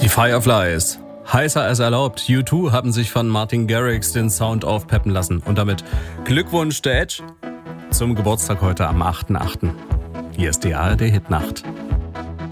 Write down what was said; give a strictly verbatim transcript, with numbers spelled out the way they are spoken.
Die Fireflies. Heißer als erlaubt. U zwei haben sich von Martin Garrix den Sound aufpeppen lassen. Und damit Glückwunsch, der Edge, zum Geburtstag heute am achten achten Hier ist die A R D Hitnacht.